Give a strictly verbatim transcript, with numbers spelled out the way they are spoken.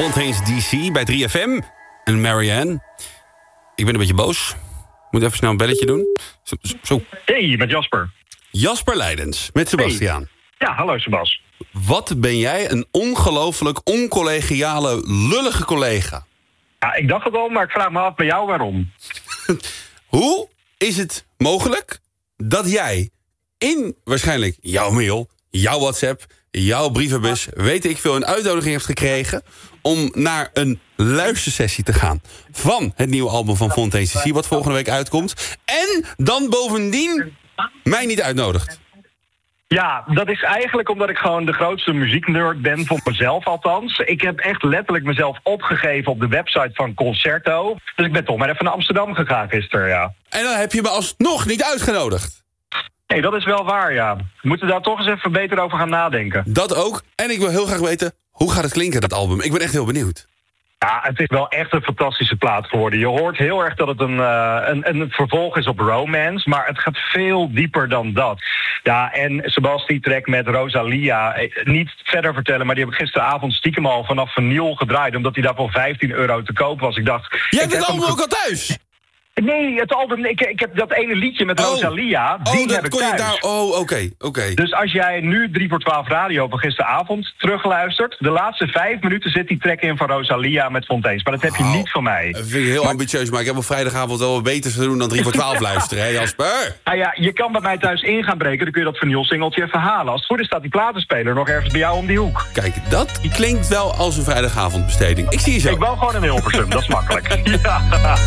Fontaine's D C bij drie F M. En Marianne. Ik ben een beetje boos. Moet even snel een belletje doen. Zo, zo. Hey, met Jasper. Jasper Leidens, met Sebastiaan. Hey. Ja, hallo Sebas. Wat ben jij een ongelooflijk oncollegiale, lullige collega. Ja, ik dacht het al, maar ik vraag me af bij jou waarom. Hoe is het mogelijk dat jij in waarschijnlijk jouw mail, jouw WhatsApp, jouw brievenbus, weet ik veel, een uitnodiging hebt gekregen om naar een luistersessie te gaan van het nieuwe album van Fontaine's D C, wat volgende week uitkomt, en dan bovendien mij niet uitnodigt? Ja, dat is eigenlijk omdat ik gewoon de grootste muzieknerd ben, voor mezelf althans. Ik heb echt letterlijk mezelf opgegeven op de website van Concerto. Dus ik ben toch maar even naar Amsterdam gegaan gisteren, ja. En dan heb je me alsnog niet uitgenodigd. Nee, dat is wel waar, ja. We moeten daar toch eens even beter over gaan nadenken. Dat ook. En ik wil heel graag weten, hoe gaat het klinken, dat album? Ik ben echt heel benieuwd. Ja, het is wel echt een fantastische plaat geworden. Je hoort heel erg dat het een, uh, een, een vervolg is op Romance, maar het gaat veel dieper dan dat. Ja, en Sebastian track met Rosalia, eh, niet verder vertellen, maar die heb ik gisteravond stiekem al vanaf vinyl gedraaid, omdat die daar voor vijftien euro te koop was. Ik dacht... Je hebt ik het heb album hem ook al thuis? Nee, het album, ik, ik heb dat ene liedje met Oh. Rosalia, die oh, dat heb ik kon je thuis. daar. Oh, oké, oké. Okay. Dus als jij nu drie voor twaalf radio van gisteravond terugluistert, de laatste vijf minuten zit die track in van Rosalia met Fontaine's. Maar dat heb je Oh, niet van mij. Dat vind ik heel maar, ambitieus, maar ik heb op vrijdagavond wel wat beter te doen dan drie voor twaalf luisteren, hè Jasper? Nou ja, je kan bij mij thuis in gaan breken, dan kun je dat vinyl-singeltje even halen. Als het goed is staat die platenspeler nog ergens bij jou om die hoek. Kijk, dat klinkt wel als een vrijdagavondbesteding. Ik zie je zo. Ik woon gewoon in Hilversum, dat is makkelijk. Ja.